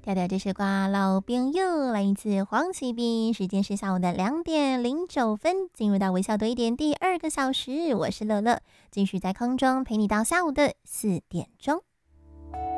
调调这是瓜老朋友，来自黄启斌，时间是下午的2:09，进入到微笑多一点第2个小时，我是乐乐，继续在空中陪你到下午的4点钟。